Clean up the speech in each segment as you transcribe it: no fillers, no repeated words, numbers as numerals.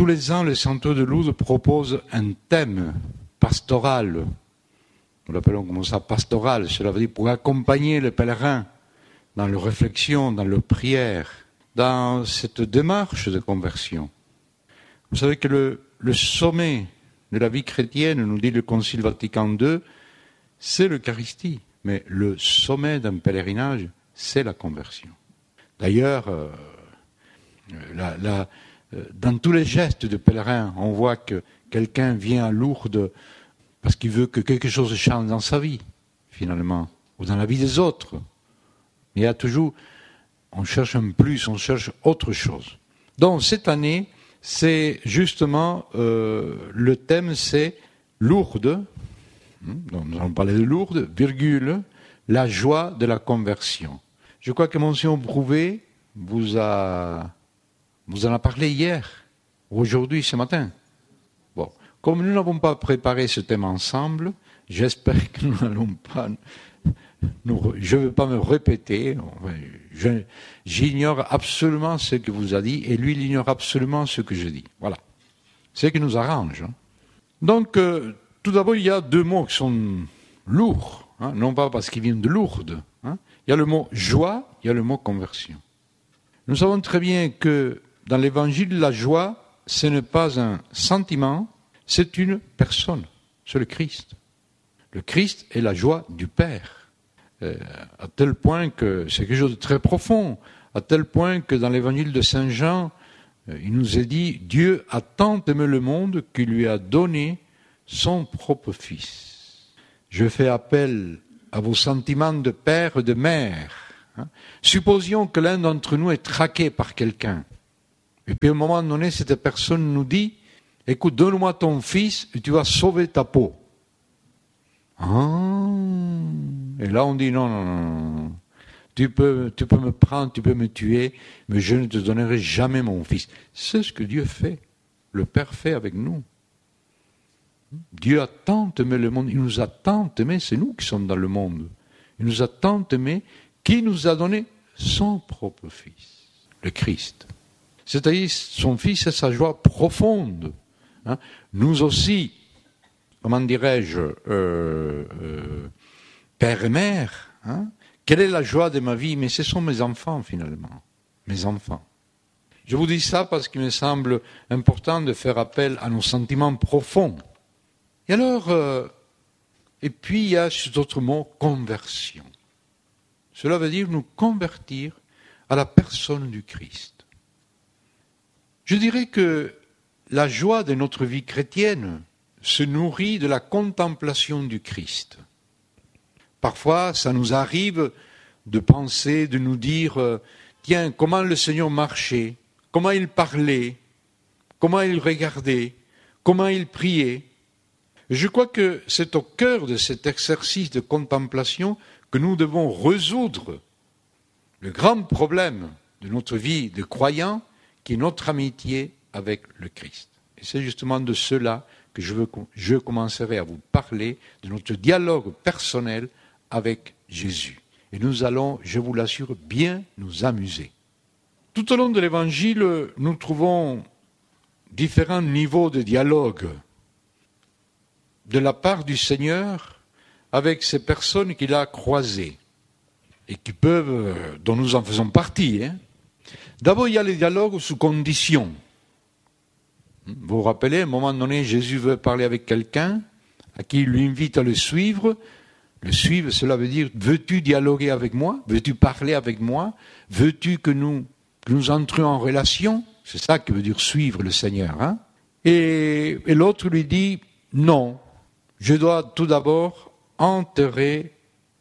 tous les ans, le Centre de Lourdes propose un thème pastoral. Nous l'appelons comme ça, pastoral. Cela veut dire pour accompagner les pèlerins dans leur réflexion, dans leur prière, dans cette démarche de conversion. Vous savez que le sommet de la vie chrétienne, nous dit le Concile Vatican II, c'est l'Eucharistie. Mais le sommet d'un pèlerinage, c'est la conversion. D'ailleurs, dans tous les gestes de pèlerin, on voit que quelqu'un vient à Lourdes parce qu'il veut que quelque chose change dans sa vie, finalement, ou dans la vie des autres. Il y a toujours, on cherche un plus, on cherche autre chose. Donc cette année, c'est justement, le thème c'est Lourdes, donc nous allons parler de Lourdes, virgule, la joie de la conversion. Je crois que Monseigneur Brouvet vous en a parlé hier, ou aujourd'hui, ce matin. Bon, comme nous n'avons pas préparé ce thème ensemble, j'espère que nous n'allons pas... je ne veux pas me répéter, j'ignore absolument ce que vous a dit, et lui, il ignore absolument ce que je dis. Voilà. C'est ce qui nous arrange. Donc, tout d'abord, il y a deux mots qui sont lourds, non pas parce qu'ils viennent de Lourdes. Il y a le mot joie, il y a le mot conversion. Nous savons très bien que dans l'évangile, la joie, ce n'est pas un sentiment, c'est une personne, c'est le Christ. Le Christ est la joie du Père. À tel point que c'est quelque chose de très profond, à tel point que dans l'évangile de Saint Jean, il nous est dit, Dieu a tant aimé le monde qu'il lui a donné son propre Fils. Je fais appel à vos sentiments de père et de mère. Supposions que l'un d'entre nous est traqué par quelqu'un. Et puis à un moment donné, cette personne nous dit, écoute, donne-moi ton fils et tu vas sauver ta peau. Et là on dit, non. Tu peux me prendre, tu peux me tuer, mais je ne te donnerai jamais mon fils. C'est ce que Dieu fait. Le Père fait avec nous. Dieu a tant aimé le monde, il nous a tant aimé, c'est nous qui sommes dans le monde. Il nous a tant aimé qu'il nous a donné son propre Fils, le Christ. C'est-à-dire son Fils et sa joie profonde. Nous aussi, comment dirais-je, père et mère, quelle est la joie de ma vie? Mais ce sont mes enfants finalement, mes enfants. Je vous dis ça parce qu'il me semble important de faire appel à nos sentiments profonds. Et alors, et puis il y a cet autre mot, conversion. Cela veut dire nous convertir à la personne du Christ. Je dirais que la joie de notre vie chrétienne se nourrit de la contemplation du Christ. Parfois, ça nous arrive de penser, de nous dire, tiens, comment le Seigneur marchait, comment il parlait, comment il regardait, comment il priait. Je crois que c'est au cœur de cet exercice de contemplation que nous devons résoudre le grand problème de notre vie de croyant, qui est notre amitié avec le Christ. Et c'est justement de cela que je commencerai à vous parler, de notre dialogue personnel avec Jésus. Et nous allons, je vous l'assure, bien nous amuser. Tout au long de l'Évangile, nous trouvons différents niveaux de dialogue de la part du Seigneur avec ces personnes qu'il a croisées et qui peuvent, dont nous en faisons partie. D'abord, il y a les dialogues sous condition. Vous vous rappelez, à un moment donné, Jésus veut parler avec quelqu'un à qui il lui invite à le suivre. Le suivre, cela veut dire, veux-tu dialoguer avec moi? Veux-tu parler avec moi? Veux-tu que nous entrions en relation? C'est ça que veut dire suivre le Seigneur. Et l'autre lui dit, non, je dois tout d'abord enterrer,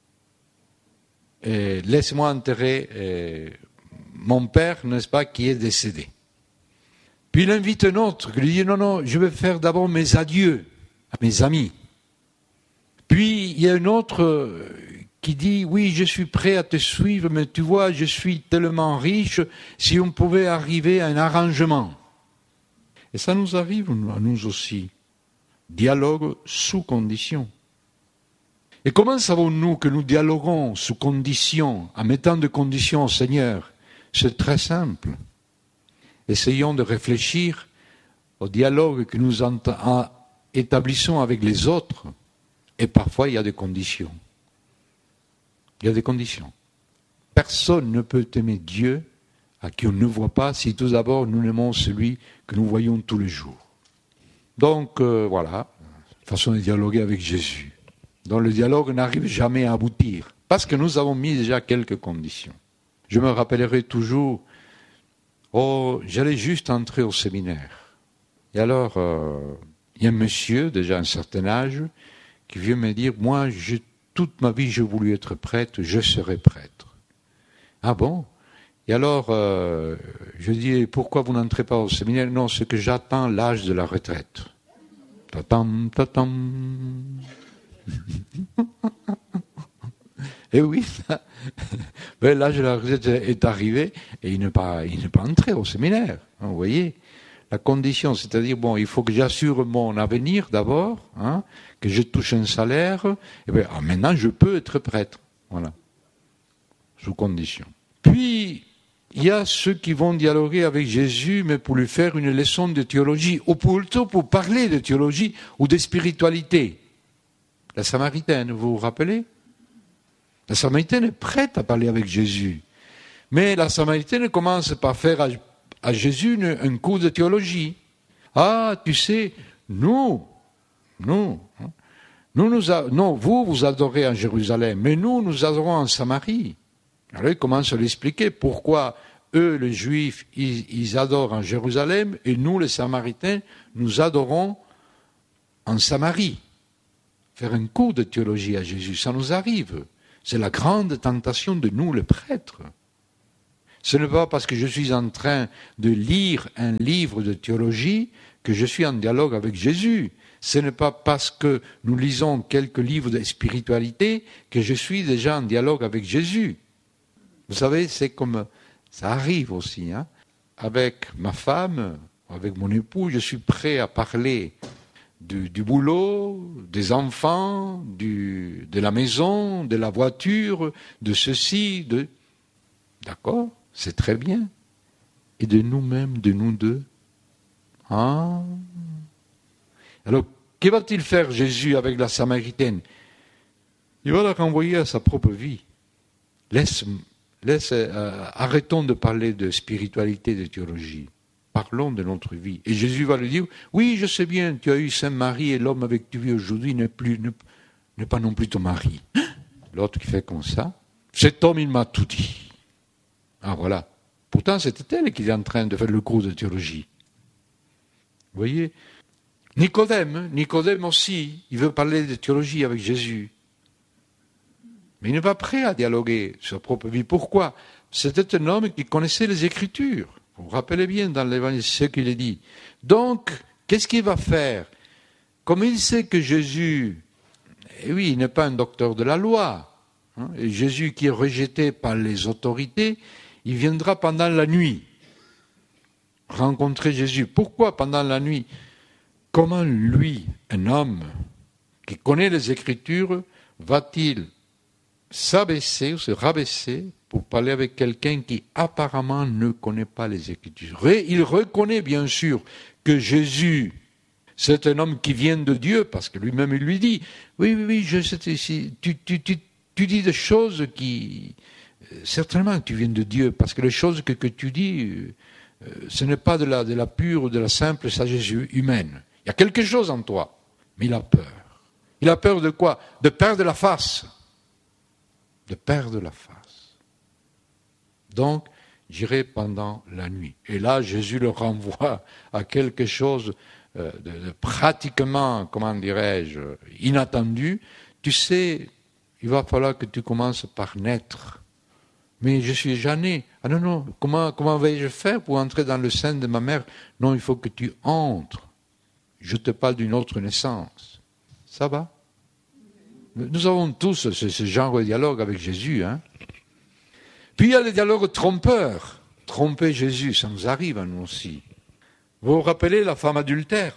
laisse-moi enterrer mon père, n'est-ce pas, qui est décédé. Puis il invite un autre qui lui dit, non, je vais faire d'abord mes adieux à mes amis. Puis il y a un autre qui dit, oui, je suis prêt à te suivre, mais tu vois, je suis tellement riche, si on pouvait arriver à un arrangement. Et ça nous arrive à nous aussi. Dialogue sous condition. Et comment savons-nous que nous dialoguons sous condition, en mettant de conditions au Seigneur? C'est très simple. Essayons de réfléchir au dialogue que nous établissons avec les autres. Et parfois, il y a des conditions. Il y a des conditions. Personne ne peut aimer Dieu à qui on ne voit pas si tout d'abord nous aimons celui que nous voyons tous les jours. Donc, voilà, façon de dialoguer avec Jésus. Donc le dialogue n'arrive jamais à aboutir, parce que nous avons mis déjà quelques conditions. Je me rappellerai toujours, j'allais juste entrer au séminaire. Et alors, il y a un monsieur, déjà un certain âge, qui vient me dire, moi, toute ma vie, j'ai voulu être prêtre, je serai prêtre. Ah bon? Et alors, je dis, pourquoi vous n'entrez pas au séminaire? Non, c'est que j'attends l'âge de la retraite. Tatam, tatam. Et oui, l'âge de la retraite est arrivé et il n'est pas entré au séminaire. Hein, vous voyez, la condition, c'est-à-dire, bon, il faut que j'assure mon avenir d'abord, hein, que je touche un salaire, et bien, maintenant je peux être prêtre. Voilà, sous condition. Puis, il y a ceux qui vont dialoguer avec Jésus, mais pour lui faire une leçon de théologie, ou plutôt pour parler de théologie ou de spiritualité. La Samaritaine, vous vous rappelez? La Samaritaine est prête à parler avec Jésus. Mais la Samaritaine commence par faire à Jésus un cours de théologie. Ah, tu sais, vous adorez en Jérusalem, mais nous adorons en Samarie. Alors il commence à l'expliquer pourquoi eux, les Juifs, ils adorent en Jérusalem, et nous, les Samaritains, nous adorons en Samarie. Faire un cours de théologie à Jésus, ça nous arrive. C'est la grande tentation de nous, les prêtres. Ce n'est pas parce que je suis en train de lire un livre de théologie que je suis en dialogue avec Jésus. Ce n'est pas parce que nous lisons quelques livres de spiritualité que je suis déjà en dialogue avec Jésus. Vous savez, c'est comme ça arrive aussi. Hein. Avec ma femme, avec mon époux, je suis prêt à parler du boulot, des enfants, de la maison, de la voiture, de ceci, D'accord, c'est très bien. Et de nous-mêmes, de nous deux. Ah. Alors, que va-t-il faire Jésus avec la Samaritaine? Il va la renvoyer à sa propre vie. Arrêtons de parler de spiritualité, de théologie. Parlons de notre vie. Et Jésus va lui dire, oui, je sais bien, tu as eu Saint-Marie et l'homme avec qui tu vis aujourd'hui n'est pas non plus ton mari. L'autre qui fait comme ça, cet homme, il m'a tout dit. Ah voilà. Pourtant, c'était elle qui est en train de faire le cours de théologie. Vous voyez, Nicodème aussi, il veut parler de théologie avec Jésus. Mais il n'est pas prêt à dialoguer sur sa propre vie. Pourquoi? C'était un homme qui connaissait les Écritures. Vous vous rappelez bien dans l'Évangile ce qu'il est dit. Donc, qu'est-ce qu'il va faire? Comme il sait que Jésus, il n'est pas un docteur de la loi, hein, et Jésus qui est rejeté par les autorités, il viendra pendant la nuit rencontrer Jésus. Pourquoi pendant la nuit? Comment lui, un homme qui connaît les Écritures, va-t-il s'abaisser ou se rabaisser pour parler avec quelqu'un qui apparemment ne connaît pas les Écritures? Il reconnaît bien sûr que Jésus, c'est un homme qui vient de Dieu, parce que lui-même il lui dit, oui, je sais, tu dis des choses qui, certainement tu viens de Dieu, parce que les choses que tu dis, ce n'est pas de la pure ou de la simple sagesse humaine. Il y a quelque chose en toi, mais il a peur. Il a peur de quoi? De perdre la face. De perdre la face. Donc, j'irai pendant la nuit. Et là, Jésus le renvoie à quelque chose de pratiquement, comment dirais-je, inattendu. Tu sais, il va falloir que tu commences par naître. Mais je suis déjà né. Ah non, comment vais-je faire pour entrer dans le sein de ma mère? Non, il faut que tu entres. Je te parle d'une autre naissance. Ça va? Nous avons tous ce genre de dialogue avec Jésus. Hein. Puis il y a le dialogue trompeur. Tromper Jésus, ça nous arrive à nous aussi. Vous vous rappelez la femme adultère?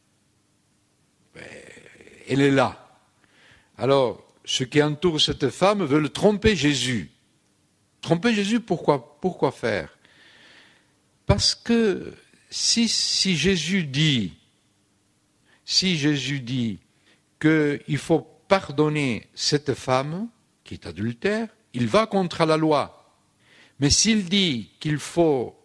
Elle est là. Alors, ceux qui entourent cette femme veulent tromper Jésus. Tromper Jésus, pourquoi faire? Parce que si Jésus dit qu'il faut pardonner cette femme qui est adultère, il va contre la loi. Mais s'il dit qu'il faut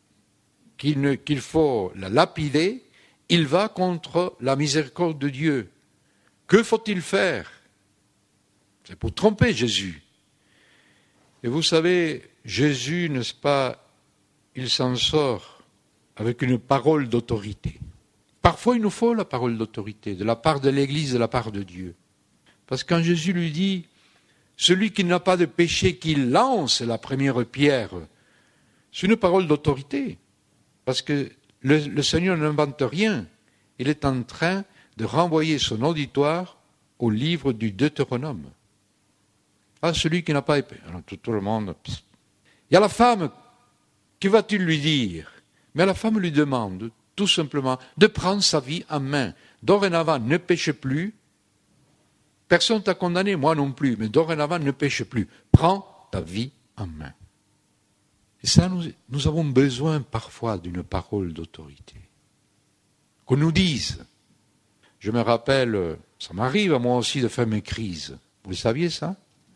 la lapider, il va contre la miséricorde de Dieu. Que faut-il faire? C'est pour tromper Jésus. Et vous savez, Jésus, n'est-ce pas, il s'en sort avec une parole d'autorité. Parfois, il nous faut la parole d'autorité, de la part de l'Église, de la part de Dieu. Parce que quand Jésus lui dit, celui qui n'a pas de péché, qu'il lance la première pierre, c'est une parole d'autorité. Parce que le Seigneur n'invente rien. Il est en train de renvoyer son auditoire au livre du Deutéronome. Ah, celui qui n'a pas épée. Alors, tout le monde. Psst. Il y a la femme. Que va-t-il lui dire? Mais la femme lui demande tout simplement de prendre sa vie en main. Dorénavant, ne péche plus. Personne ne t'a condamné, moi non plus, mais dorénavant, ne péche plus. Prends ta vie en main. Et ça, nous avons besoin parfois d'une parole d'autorité. Qu'on nous dise. Je me rappelle, ça m'arrive à moi aussi de faire mes crises. Vous le saviez ça?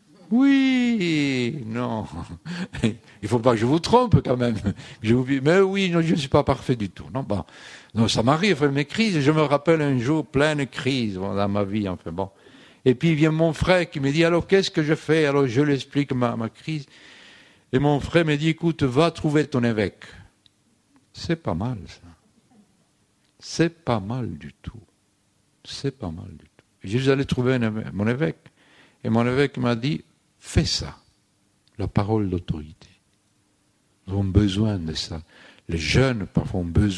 Oui, non. Il ne faut pas que je vous trompe quand même. Mais oui, non, je ne suis pas parfait du tout. Non, bon. Non, ça m'arrive de faire mes crises. Je me rappelle un jour pleine crise dans ma vie. Enfin bon. Et puis vient mon frère qui me dit, alors qu'est-ce que je fais? Alors je lui explique ma crise. Et mon frère me dit, écoute, va trouver ton évêque. C'est pas mal ça. C'est pas mal du tout. C'est pas mal du tout. Et je suis allé trouver mon évêque. Et mon évêque m'a dit, fais ça. La parole d'autorité. Nous avons besoin de ça. Les jeunes, parfois, ont besoin.